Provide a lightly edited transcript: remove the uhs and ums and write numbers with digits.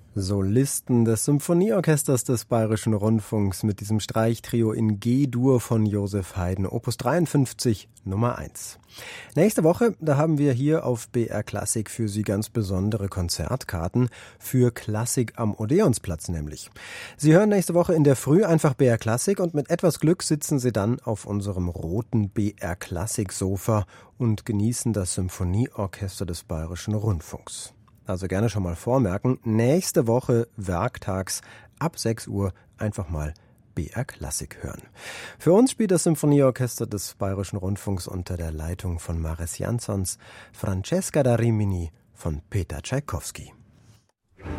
Solisten des Symphonieorchesters des Bayerischen Rundfunks mit diesem Streichtrio in G-Dur von Joseph Haydn, Opus 53, Nummer 1. Nächste Woche, da haben wir hier auf BR Klassik für Sie ganz besondere Konzertkarten für Klassik am Odeonsplatz nämlich. Sie hören nächste Woche in der Früh einfach BR Klassik und mit etwas Glück sitzen Sie dann auf unserem roten BR Klassik Sofa und genießen das Symphonieorchester des Bayerischen Rundfunks. Also gerne schon mal vormerken, nächste Woche werktags ab 6 Uhr einfach mal BR Klassik hören. Für uns spielt das Symphonieorchester des Bayerischen Rundfunks unter der Leitung von Maris Jansons Francesca da Rimini von Peter Tschaikowski.